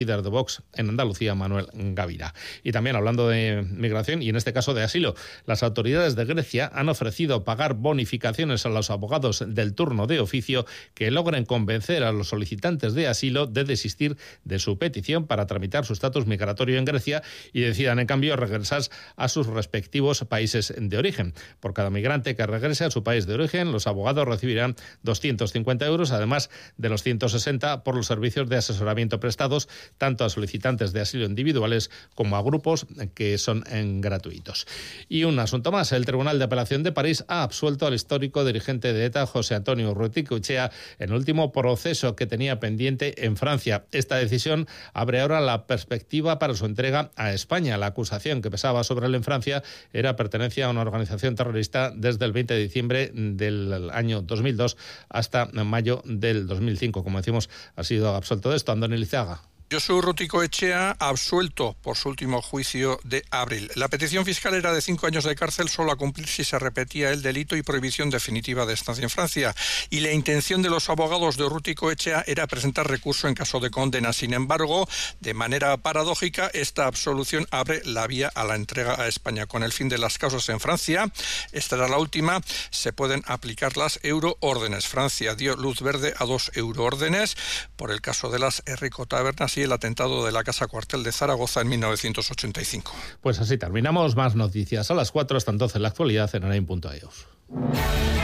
líder de Vox en Andalucía, Manuel Gavira. Y también hablando de migración y en este caso de asilo, las autoridades de Grecia han ofrecido pagar bonificaciones a los abogados del turno de oficio que logren convencer a los solicitantes de asilo de desistir de su petición para tramitar su estatus migratorio en Grecia y decidan en cambio regresar a sus respectivos países de origen. Por cada migrante que regrese a su país de origen, los abogados recibirán 250 euros, además de los 160 por los servicios de asesoramiento prestados tanto a solicitantes de asilo individuales como a grupos que son gratuitos. Y un asunto más, el Tribunal de Apelación de París ha absuelto al histórico dirigente de ETA, José Antonio Urruticoechea, en el último proceso que tenía pendiente en Francia. Esta decisión abre ahora la perspectiva para su entrega a España. La acusación que pesaba sobre él en Francia era pertenencia a una organización terrorista desde el 20 de diciembre del año 2002 hasta mayo del 2005. Como decimos, ha sido absuelto de esto. Andoni Liceaga. Josu Urruticoechea absuelto por su último juicio de abril. La petición fiscal era de 5 años de cárcel solo a cumplir si se repetía el delito y prohibición definitiva de estancia en Francia. Y la intención de los abogados de Urruticoechea era presentar recurso en caso de condena. Sin embargo, de manera paradójica, esta absolución abre la vía a la entrega a España. Con el fin de las causas en Francia, esta era la última, se pueden aplicar las euroórdenes. Francia dio luz verde a 2 euroórdenes por el caso de las Errico-tabernas y el atentado de la Casa Cuartel de Zaragoza en 1985. Pues así terminamos. Más noticias a las 4. Hasta entonces la actualidad en arain.eus.